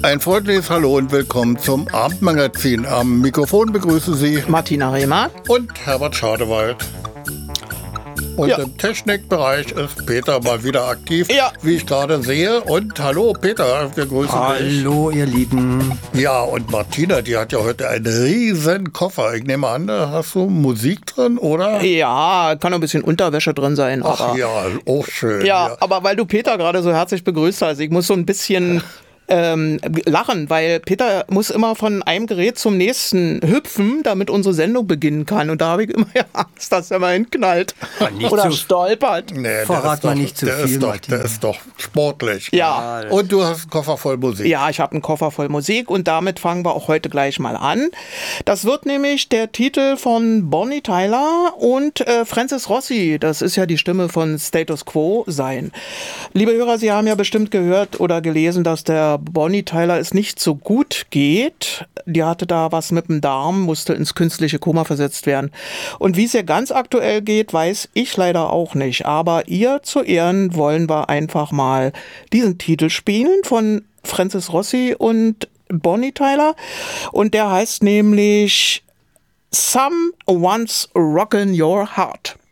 Ein freundliches Hallo und willkommen zum Abendmagazin. Am Mikrofon begrüßen Sie Martina Rehmer und Herbert Schadewald. Und im Technikbereich ist Peter mal wieder aktiv, wie ich gerade sehe. Und hallo Peter, wir grüßen dich. Hallo ihr Lieben. Ja, und Martina, die hat ja heute einen riesen Koffer. Ich nehme an, da hast du Musik drin, oder? Ja, kann auch ein bisschen Unterwäsche drin sein. Ach aber ja, auch schön. Ja, aber weil du Peter gerade so herzlich begrüßt hast, ich muss so ein bisschen lachen, weil Peter muss immer von einem Gerät zum nächsten hüpfen, damit unsere Sendung beginnen kann. Und da habe ich immer Angst, dass er mal hinknallt oder stolpert. Nee, Verrat mal nicht zu viel, Martina. Der ist doch sportlich. Ja. Und du hast einen Koffer voll Musik. Ja, ich habe einen Koffer voll Musik und damit fangen wir auch heute gleich mal an. Das wird nämlich der Titel von Bonnie Tyler und Francis Rossi, das ist ja die Stimme von Status Quo, sein. Liebe Hörer, Sie haben ja bestimmt gehört oder gelesen, dass der Bonnie Tyler es nicht so gut geht. Die hatte da was mit dem Darm, musste ins künstliche Koma versetzt werden. Und wie es ihr ganz aktuell geht, weiß ich leider auch nicht. Aber ihr zu Ehren wollen wir einfach mal diesen Titel spielen von Francis Rossi und Bonnie Tyler. Und der heißt nämlich Someone's Rockin' Your Heart.